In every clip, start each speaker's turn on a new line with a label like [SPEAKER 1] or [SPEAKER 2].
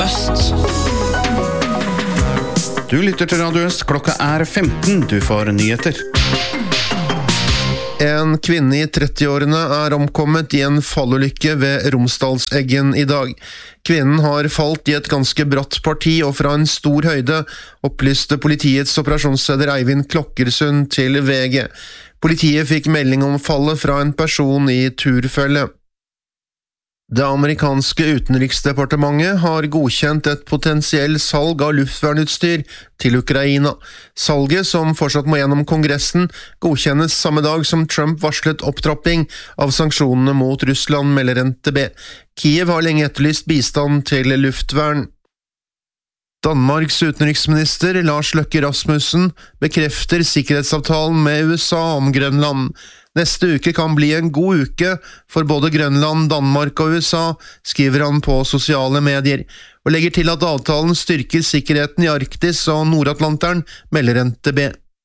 [SPEAKER 1] Øst. Du lytter til Radio Øst, klokka 15, du får nyheter.
[SPEAKER 2] En kvinne i 30-årene omkommet i en fallulykke ved Romsdalseggen i dag. Kvinnen har falt i et ganske bratt parti og fra en stor høyde, opplyste politiets operasjonsleder Eivind Klokkersund til VG. Politiet fikk melding om fallet fra en person i turfølge. Det amerikanske utenriksdepartementet har godkjent et potensiell salg av luftvernutstyr til Ukraina. Salget, som fortsatt må gjennom Kongressen, godkjennes samme dag som Trump varslet opptrapping av sanksjonene mot Russland, melder NTB. Kiev har lenge etterlyst bistand til luftvern. Danmarks utenriksminister Lars Løkke Rasmussen bekrefter sikkerhetsavtalen med USA om Grønland. Neste uke kan bli en god uke for både Grønland, Danmark og USA, skriver han på sosiale medier, og legger til at avtalen styrker sikkerheten i Arktis og Nordatlanteren, melder NTB.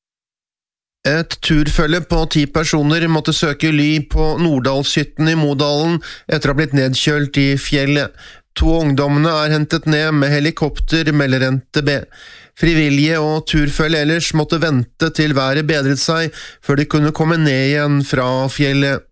[SPEAKER 2] Et turfølge på 10 personer måtte søke ly på Norddalshytten i Modalen etter å ha blitt nedkjølt i fjellet. 2 ungdommene hentet ned med helikopter, melder NTB. Frivillige og turfølge ellers måtte vente til været bedret seg før de kunne komme ned igjen fra fjellet.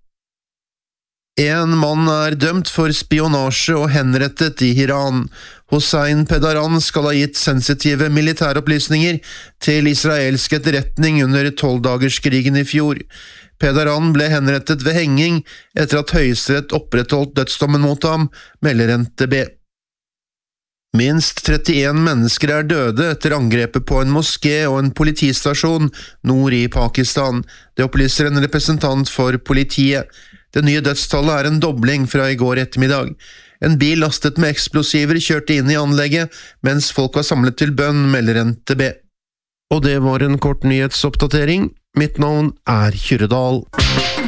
[SPEAKER 2] En mann dømt for spionasje og henrettet i Iran. Hossein Pedaran skal ha gitt sensitive militæropplysninger til israelsk etterretning under 12-dagerskrigen i fjor. Pedaran ble henrettet ved henging etter at Høyesterett opprettholdt dødsdommen mot ham, melder NTB. Minst 31 mennesker døde etter angrepet på en moské og en politistasjon nord i Pakistan. Det opplyser en representant for politiet. Det nye dødstallet en dobling fra i går ettermiddag. En bil lastet med eksplosiver kjørte inn i anlegget, mens folk var samlet til bønn, melder NTB. Og det var en kort nyhetsoppdatering. Mitt navn Kyrre Dahl.